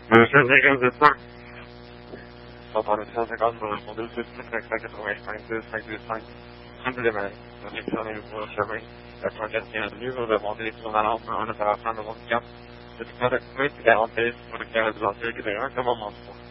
Monsieur Végan, c'est ça? Dans le 150 pour le 268-585-2-525. Entre les mains, la direction est pour le chemin. La 34e avenue, vous demandez sur la lampe en opération de votre cap. C'est le cas de 40 pour le carré de l'entrée qui est un moment.